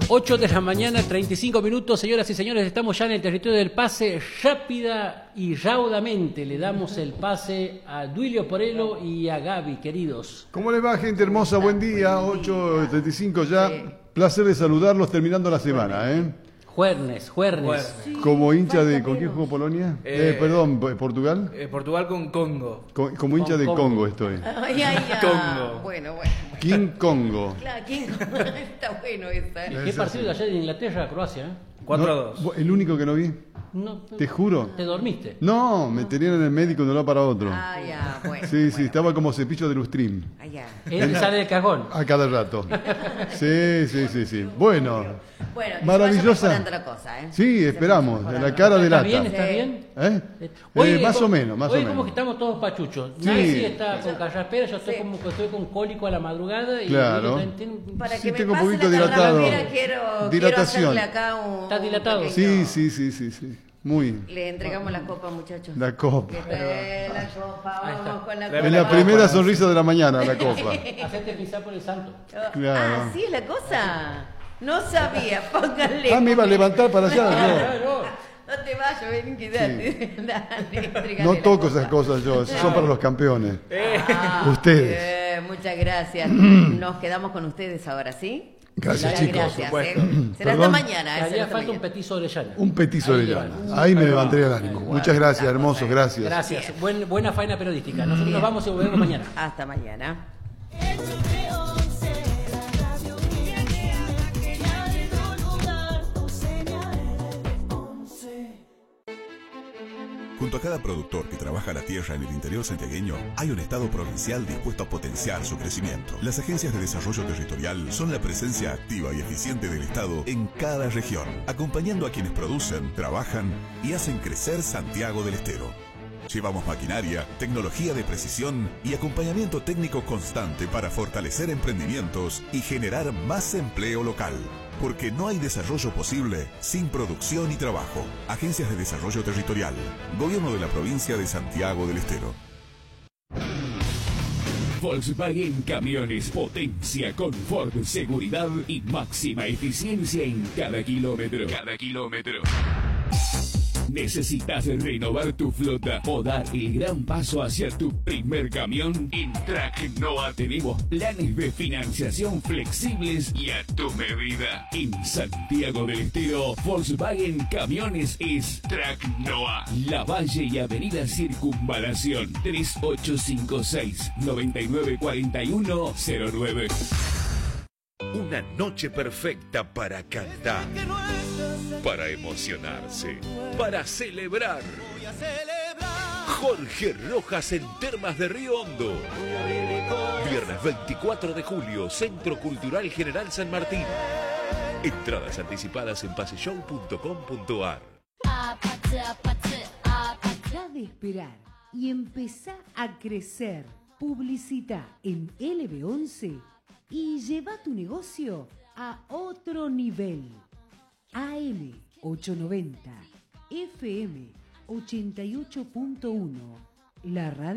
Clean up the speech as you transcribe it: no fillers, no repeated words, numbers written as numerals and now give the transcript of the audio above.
8 de la mañana, 35 minutos, señoras y señores, estamos ya en el territorio del pase. Rápida y raudamente le damos el pase a Duilio Porello y a Gaby, queridos. ¿Cómo les va, gente hermosa? Buen día, 8:35 ya. Sí. Placer de saludarlos terminando la semana, ¿eh? Juernes. Sí, como hincha de... ¿Con quién jugó Polonia? Perdón, ¿Portugal? Portugal con Congo. Como hincha de Congo estoy. Congo. Bueno. King Congo. Claro, King Congo. Está bueno eso. ¿Qué partido de ayer en Inglaterra, Croacia? 4-2. No, el único que no vi. No, te juro. ¿Te dormiste? No, me tenían en el médico de uno para otro. Bueno. Sí, estaba como cepillo de lustrín. Él sale del cajón. A cada rato. Sí. Bueno. Maravillosa. Sí, esperamos. En la cara de lata. ¿Está bien? Oye, más o menos. Hoy como que estamos todos pachuchos. Sí. Nancy está con carraspera, yo estoy como que estoy con cólico a la madrugada. Claro. Para que tengo me un poquito dilatado. Dilatación. ¿Está dilatado? Sí. Muy. Le entregamos la copa, muchachos. La copa. La copa, vamos con la copa. En la primera sonrisa de la mañana, la copa. Hacete pisar por el santo. Claro. ¿Sí es la cosa? No sabía, pónganle. Me iba a levantar para allá. No te vayas, ven, quédate. Sí. Dale, no toco esas cosas yo, son para los campeones. Ustedes. Muchas gracias. Nos quedamos con ustedes ahora, ¿sí? Gracias, chicos. Gracias. Será hasta mañana. Haría falta un petiso orellana. Un petiso orellana. Ahí me levanté el ánimo. Muchas gracias, hermosos. Gracias. Gracias. Buena faena periodística. Nosotros nos vamos y volvemos mañana. Hasta mañana. Junto a cada productor que trabaja la tierra en el interior santiagueño, hay un Estado provincial dispuesto a potenciar su crecimiento. Las agencias de desarrollo territorial son la presencia activa y eficiente del Estado en cada región, acompañando a quienes producen, trabajan y hacen crecer Santiago del Estero. Llevamos maquinaria, tecnología de precisión y acompañamiento técnico constante para fortalecer emprendimientos y generar más empleo local. Porque no hay desarrollo posible sin producción y trabajo. Agencias de Desarrollo Territorial. Gobierno de la provincia de Santiago del Estero. Volkswagen Camiones, potencia, confort, seguridad y máxima eficiencia en cada kilómetro. ¿Necesitas renovar tu flota o dar el gran paso hacia tu primer camión? En Tracnoa tenemos planes de financiación flexibles y a tu medida. En Santiago del Estero, Volkswagen Camiones es Tracnoa. La Valle y Avenida Circunvalación, 3856-994109. Una noche perfecta para cantar, para emocionarse, para celebrar. Jorge Rojas en Termas de Río Hondo. Viernes 24 de julio, Centro Cultural General San Martín. Entradas anticipadas en paseshow.com.ar. Deja de esperar y empezá a crecer. Publicita en LB11 y lleva tu negocio a otro nivel. AM 890, FM 88.1, la radio.